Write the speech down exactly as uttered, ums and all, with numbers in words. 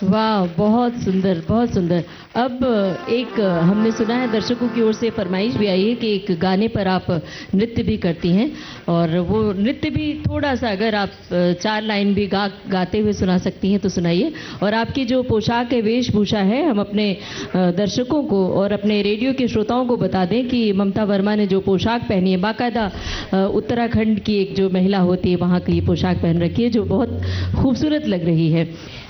वाह, बहुत सुंदर, बहुत सुंदर। अब एक हमने सुना है, दर्शकों की ओर से फरमाइश भी आई है कि एक गाने पर आप नृत्य भी करती हैं, और वो नृत्य भी थोड़ा-सा अगर आप चार लाइन भी गा गाते हुए सुना सकती हैं तो सुनाइए। और आपकी जो पोशाक है, वेशभूषा है, हम अपने दर्शकों को और अपने रेडियो के श्रोताओं को बता दें कि ममता वर्मा ने जो पोशाक पहनी है, बाकायदा उत्तराखंड की एक जो महिला होती है वहाँ की पोशाक पहन रखी है, जो बहुत खूबसूरत लग रही है।